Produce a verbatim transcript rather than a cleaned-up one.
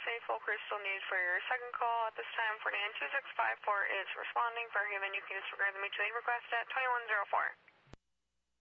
Faithful Crystal needs for your second call. At this time, Ferdinand two six five four is responding. For human, you can disregard the mutual aid request at twenty-one oh four.